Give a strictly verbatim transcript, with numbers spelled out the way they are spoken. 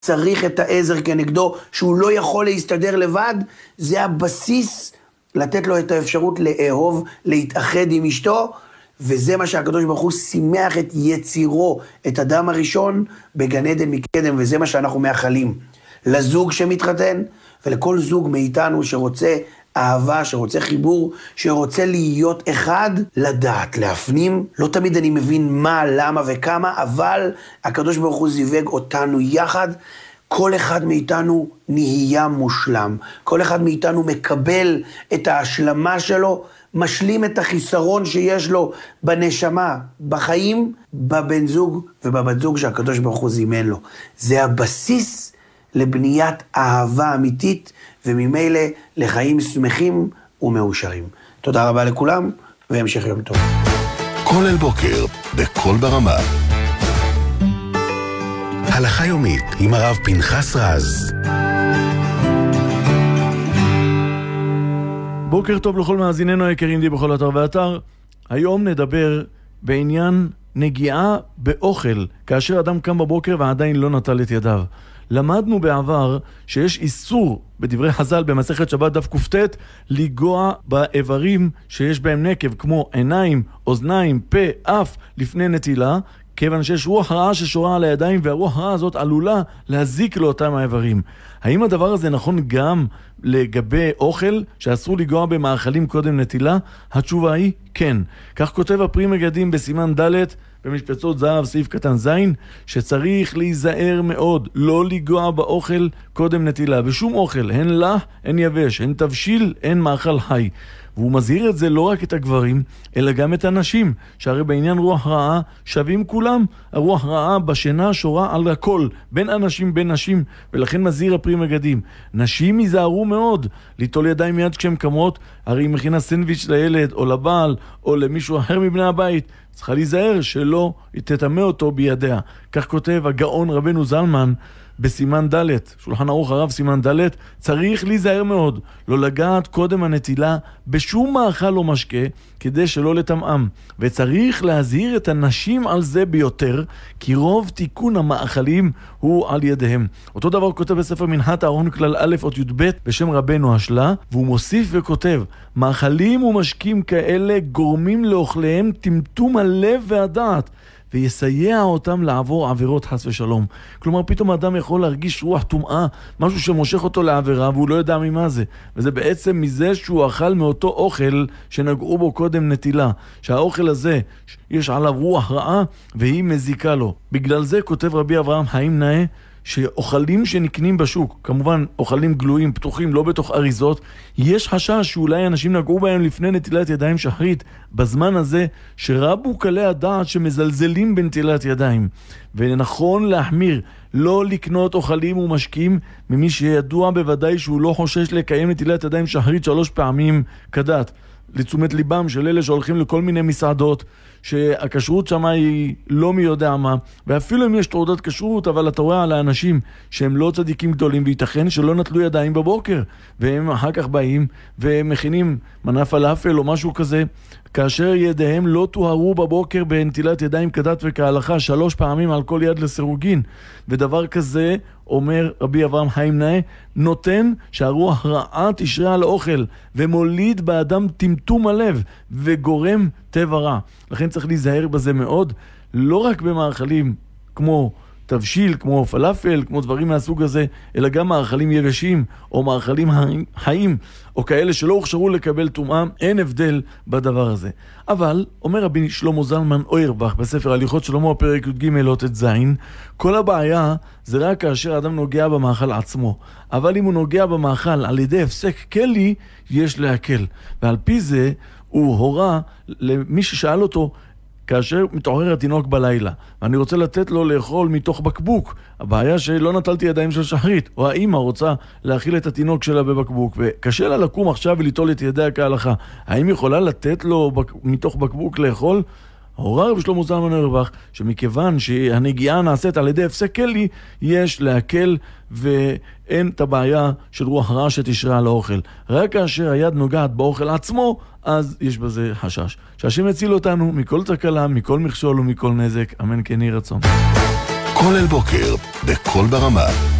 צריך את העזר כנגדו, שהוא לא יכול להסתדר לבד, זה הבסיס לתת לו את האפשרות לאהוב, להתאחד עם אשתו, וזה מה שהקדוש ברוך הוא שימח את יצירו, את אדם הראשון בגן עדן מקדם, וזה מה שאנחנו מאחלים לזוג שמתחתן, ולכל זוג מאיתנו שרוצה אהבה, שרוצה חיבור, שרוצה להיות אחד, לדעת, להפנים. לא תמיד אני מבין מה, למה וכמה, אבל הקדוש ברוך הוא זיווג אותנו יחד. כל אחד מאיתנו נהיה מושלם. כל אחד מאיתנו מקבל את ההשלמה שלו, משלים את החיסרון שיש לו בנשמה, בחיים, בבן זוג ובבת זוג שהקדוש ברוך הוא זימן לו. זה הבסיס לבניית אהבה אמיתית, וממילא לחיים שמחים ומאושרים. תודה רבה לכולם, והמשך יום טוב. כל אל בוקר, בכל ברמה. הלכה יומית עם הרב פנחס רז. בוקר טוב לכל מאזיננו היקרים די בכל אתר ואתר. היום נדבר בעניין נגיעה באוכל, כאשר אדם קם בבוקר ועדיין לא נטל את ידיו. למדנו בעבר שיש איסור בדברי חז"ל במסכת שבת דף קופטט לגוע באיברים שיש בהם נקב, כמו עיניים, אוזניים, פה, אף, לפני נטילה, כיוון שיש רוח רעה ששורה על הידיים, והרוח רעה הזאת עלולה להזיק לאותם האיברים. האם הדבר הזה נכון גם לגבי אוכל שאסור לגוע במאכלים קודם נטילה? התשובה היא כן. כך כותב הפרי מגדים בסימן ד' במשפצות זהב סעיף קטן זין, שצריך להיזהר מאוד לא לגוע באוכל קודם נטילה, בשום אוכל, הן לה, הן יבש, הן תבשיל, הן מאכל חי. והוא מזהיר את זה לא רק את הגברים, אלא גם את הנשים, שהרי בעניין רוח רעה שווים כולם. הרוח רעה בשינה שורה על הכל, בין אנשים בין נשים, ולכן מזהיר הפרי מגדים. נשים ייזהרו מאוד ליטול ידיים מיד כשהם קמות, הרי היא מכינה סנדוויץ' לילד או לבעל או למישהו אחר מבני הבית, צריכה להיזהר שלא תטמא אותו בידיה. כך כותב הגאון רבנו זלמן בסימן ד', שולחן ערוך הרב סימן ד', צריך להיזהר מאוד לא לגעת קודם הנטילה בשום מאכל או משקה כדי שלא לטמאם, וצריך להזהיר את הנשים על זה ביותר, כי רוב תיקון המאכלים הוא על ידיהם. אותו דבר כותב בספר מנחת אהרון כלל א' אות י"ב בשם רבנו השלה, והוא מוסיף וכותב: מאכלים ומשקים כאלה גורמים לאוכליהם טמטום הלב והדעת, ויסייע אותם לעבור עבירות חס ושלום. כלומר, פתאום האדם יכול להרגיש רוח טומאה, משהו שמושך אותו לעבירה, והוא לא יודע ממה זה. וזה בעצם מזה שהוא אכל מאותו אוכל שנגעו בו קודם נטילה. שהאוכל הזה, יש עליו רוח רעה, והיא מזיקה לו. בגלל זה כותב רבי אברהם חיים נאה, שאוכלים שנקנים בשוק, כמובן אוכלים גלויים, פתוחים, לא בתוך אריזות, יש חשש שאולי אנשים נגעו בהם לפני נטילת ידיים שחרית, בזמן הזה שרבו קלי הדעת שמזלזלים בנטילת ידיים. ונכון להחמיר, לא לקנות אוכלים ומשקים ממי שידוע בוודאי שהוא לא חושש לקיים נטילת ידיים שחרית שלוש פעמים כדת. לתשומת ליבם של אלה שהולכים לכל מיני מסעדות, שהכשרות שם היא לא מי יודע מה, ואפילו אם יש תעודת כשרות, אבל אתה רואה על האנשים שהם לא צדיקים גדולים, וייתכן שלא נטלו ידיים בבוקר, והם אחר כך באים ומכינים מנה פלאפל או משהו כזה, כאשר ידיהם לא תוארו בבוקר בנטילת ידיים כדת וכהלכה שלוש פעמים על כל יד לסירוגין. ודבר כזה, אומר רבי אברהם חיים נאה, נותן שהרוח רעה תשרה על האוכל ומוליד באדם טמטום הלב וגורם טבע רע. לכן צריך להיזהר בזה מאוד, לא רק במאכלים כמו תבשיל, כמו פלאפל, כמו דברים מהסוג הזה, אלא גם מאכלים יבשים או מאכלים חיים, או כאלה שלא הוכשרו לקבל טומאה, אין הבדל בדבר הזה. אבל, אומר רבי שלמה זלמן אוירבך בספר הליכות שלמה, פרק י"ג אות את זין, כל הבעיה זה רק כאשר האדם נוגע במאכל עצמו. אבל אם הוא נוגע במאכל על ידי הפסק כלי, יש להקל. ועל פי זה הוא הורה למי ששאל אותו, כאשר מתעורר התינוק בלילה, ואני רוצה לתת לו לאכול מתוך בקבוק, הבעיה שלא נטלתי ידיים של שחרית, או האמא רוצה להאכיל את התינוק שלה בבקבוק, וקשה לה לקום עכשיו ולטול את ידיה כהלכה, האם יכולה לתת לו בק... מתוך בקבוק לאכול? הורה רבי שלמה זלמן אוירבך שמכיוון שהנגיעה נעשית על ידי הפסק כלי, יש להקל ואין את הבעיה של רוח רע שתשרה על האוכל. רק כאשר היד נוגעת באוכל עצמו, אז יש בזה חשש. שהשם יציל אותנו מכל תקלה, מכל מכשול ומכל נזק. אמן כן יהי רצון. כולל בוקר, בכל ברמה.